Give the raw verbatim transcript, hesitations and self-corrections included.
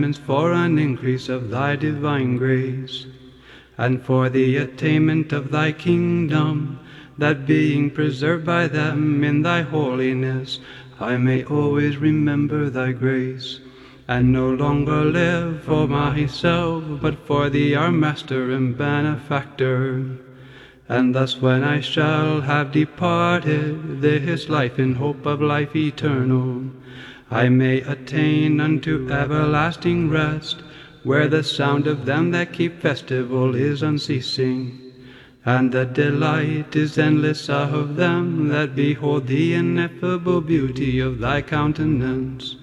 for an increase of thy divine grace, and for the attainment of thy kingdom, that being preserved by them in thy holiness, I may always remember thy grace, and no longer live for myself, but for thee, our Master and Benefactor. And thus when I shall have departed this life in hope of life eternal, I may attain unto everlasting rest, where the sound of them that keep festival is unceasing, and the delight is endless of them that behold the ineffable beauty of thy countenance.